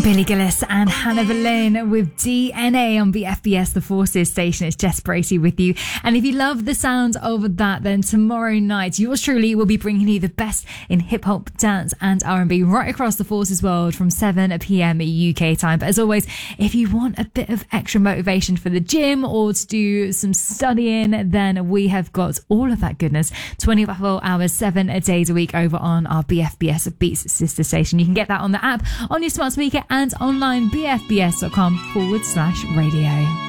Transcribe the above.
Billy Gillis and Hannah Boleyn with DNA on BFBS, the Forces station. It's Jess Bracey with you. And if you love the sound of that, then tomorrow night, yours truly will be bringing you the best in hip hop, dance and R&B right across the Forces world from 7 p.m. UK time. But as always, if you want a bit of extra motivation for the gym or to do some studying, then we have got all of that goodness 24 hours, 7 days a week over on our BFBS Beats sister station. You can get that on the app, on your smart speaker and online bfbs.com/radio.